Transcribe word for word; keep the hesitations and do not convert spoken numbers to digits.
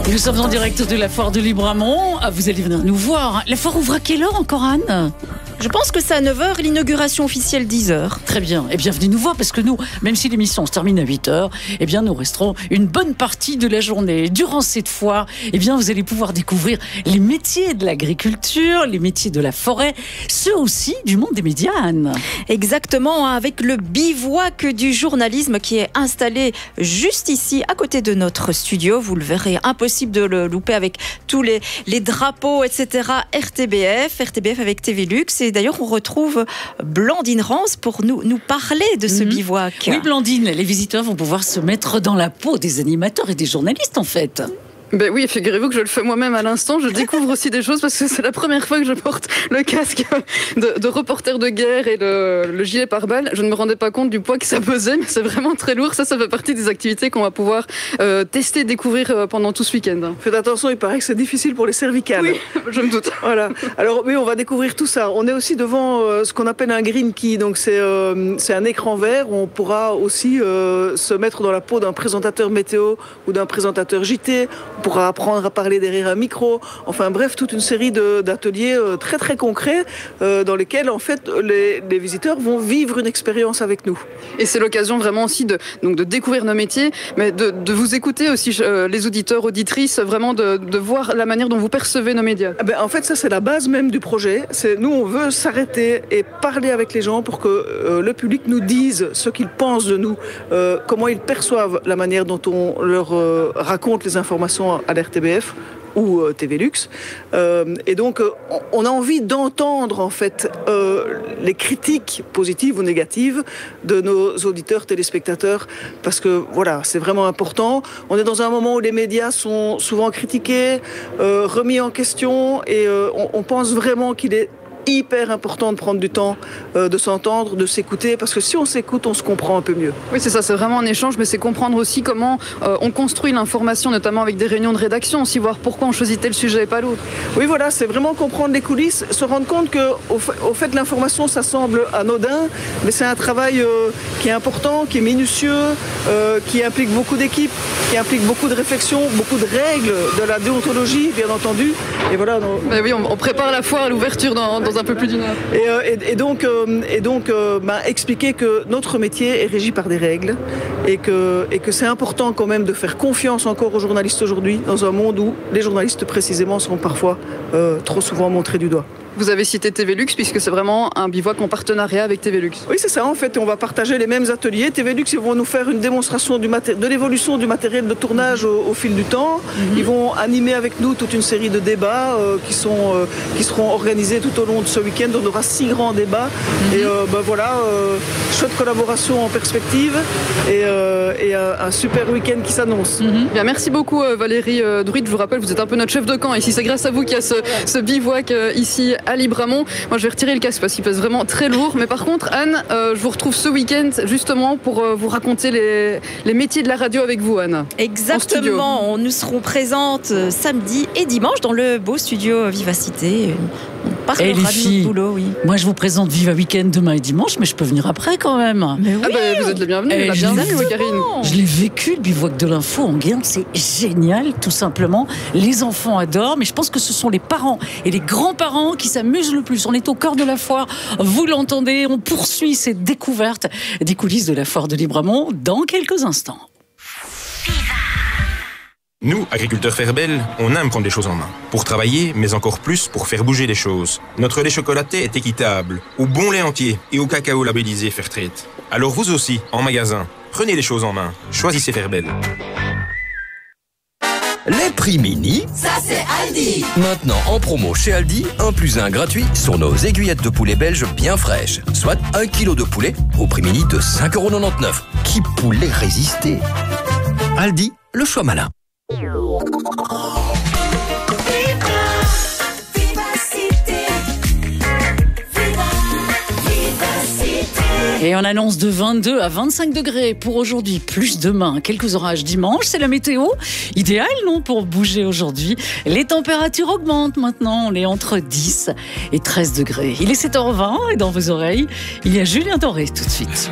Nous sommes en direct de la foire de Libramont. Vous allez venir nous voir. La foire ouvre à quelle heure encore, Anne ? Je pense que c'est à neuf heures, l'inauguration officielle dix heures. Très bien. Eh bien, venez nous voir parce que nous, même si l'émission se termine à huit heures, eh bien, nous resterons une bonne partie de la journée. Durant cette foire, eh bien, vous allez pouvoir découvrir les métiers de l'agriculture, les métiers de la forêt, ceux aussi du monde des médias, Anne. Exactement, avec le bivouac du journalisme qui est installé juste ici, à côté de notre studio. Vous le verrez, impossible de le louper avec tous les, les drapeaux, et cetera. R T B F, R T B F avec T V Luxe. Et d'ailleurs, on retrouve Blandine Rance pour nous, nous parler de ce mmh. bivouac. Oui, Blandine, les visiteurs vont pouvoir se mettre dans la peau des animateurs et des journalistes, en fait. Ben oui, figurez-vous que je le fais moi-même à l'instant. Je découvre aussi des choses parce que c'est la première fois que je porte le casque de, de reporter de guerre et le, le gilet pare-balles. Je ne me rendais pas compte du poids que ça pesait, mais c'est vraiment très lourd. Ça, ça fait partie des activités qu'on va pouvoir euh, tester, découvrir euh, pendant tout ce week-end. Faites attention, il paraît que c'est difficile pour les cervicales. Oui, je me doute. Voilà. Alors oui, on va découvrir tout ça. On est aussi devant euh, ce qu'on appelle un green key. Donc c'est euh, c'est un écran vert où on pourra aussi euh, se mettre dans la peau d'un présentateur météo ou d'un présentateur J T. On pourra apprendre à parler derrière un micro. Enfin bref, toute une série de, d'ateliers euh, très très concrets euh, dans lesquels en fait les, les visiteurs vont vivre une expérience avec nous. Et c'est l'occasion vraiment aussi de, donc de découvrir nos métiers, mais de, de vous écouter aussi euh, les auditeurs, auditrices, vraiment de, de voir la manière dont vous percevez nos médias. Ah ben, en fait, ça c'est la base même du projet. C'est, nous, on veut s'arrêter et parler avec les gens pour que euh, le public nous dise ce qu'il pense de nous, euh, comment ils perçoivent la manière dont on leur euh, raconte les informations à la R T B F ou euh, T V Luxe. Euh, et donc, euh, on a envie d'entendre, en fait, euh, les critiques positives ou négatives de nos auditeurs, téléspectateurs, parce que, voilà, c'est vraiment important. On est dans un moment où les médias sont souvent critiqués, euh, remis en question, et euh, on, on pense vraiment qu'il est hyper important de prendre du temps, euh, de s'entendre, de s'écouter, parce que si on s'écoute, on se comprend un peu mieux. Oui, c'est ça, c'est vraiment un échange, mais c'est comprendre aussi comment euh, on construit l'information, notamment avec des réunions de rédaction, aussi voir pourquoi on choisit tel sujet et pas l'autre. Oui, voilà, c'est vraiment comprendre les coulisses, se rendre compte que au fait, au fait l'information, ça semble anodin, mais c'est un travail euh, qui est important, qui est minutieux, euh, qui implique beaucoup d'équipes, qui implique beaucoup de réflexion, beaucoup de règles, de la déontologie, bien entendu. Et voilà. Donc... Ben oui, on, on prépare la foire à l'ouverture dans, dans un peu plus d'une heure. Et, euh, et, et donc, euh, et donc euh, bah, expliquer que notre métier est régi par des règles et que, et que c'est important quand même de faire confiance encore aux journalistes aujourd'hui dans un monde où les journalistes précisément sont parfois euh, trop souvent montrés du doigt. Vous avez cité T V Luxe puisque c'est vraiment un bivouac en partenariat avec T V Luxe. Oui, c'est ça. En fait, on va partager les mêmes ateliers. T V Luxe, ils vont nous faire une démonstration du maté- de l'évolution du matériel de tournage au, au fil du temps. Mm-hmm. Ils vont animer avec nous toute une série de débats euh, qui, sont, euh, qui seront organisés tout au long de ce week-end. On aura six grands débats. Mm-hmm. Et euh, ben voilà, euh, chouette collaboration en perspective et, euh, et un, un super week-end qui s'annonce. Mm-hmm. Bien, merci beaucoup Valérie euh, Druide. Je vous rappelle, vous êtes un peu notre chef de camp ici. C'est grâce à vous qu'il y a ce, ce bivouac euh, ici à Libramont. Moi, je vais retirer le casque parce qu'il pèse vraiment très lourd. Mais par contre, Anne, euh, je vous retrouve ce week-end justement pour euh, vous raconter les, les métiers de la radio avec vous, Anne. Exactement. On nous serons présentes euh, samedi et dimanche dans le beau studio Vivacité. On parlera et les de filles, notre boulot, oui. Moi, je vous présente Viva Weekend demain et dimanche, mais je peux venir après quand même. Mais oui, ah bah, vous êtes les bienvenus. Eh, la bienvenue, oui, Karine. Je l'ai vécu, le bivouac de l'info en Guernsey, c'est génial, tout simplement. Les enfants adorent, mais je pense que ce sont les parents et les grands-parents qui s'amusent le plus. On est au cœur de la foire, vous l'entendez, on poursuit cette découverte des coulisses de la foire de Libramont dans quelques instants. Nous, agriculteurs Ferbel, on aime prendre les choses en main. Pour travailler, mais encore plus pour faire bouger les choses. Notre lait chocolaté est équitable, au bon lait entier et au cacao labellisé Fairtrade. Alors vous aussi, en magasin, prenez les choses en main. Choisissez Ferbel. Les prix mini, ça c'est Aldi. Maintenant en promo chez Aldi, un plus un gratuit sur nos aiguillettes de poulet belges bien fraîches. Soit un kilo de poulet au prix mini de cinq euros quatre-vingt-dix-neuf. Qui pourrait résister? Aldi, le choix malin. Et on annonce de vingt-deux à vingt-cinq degrés pour aujourd'hui, plus demain, quelques orages dimanche. C'est la météo idéale, non, pour bouger aujourd'hui. Les températures augmentent maintenant, on est entre dix et treize degrés. Il est sept heures vingt et dans vos oreilles, il y a Julien Doré tout de suite.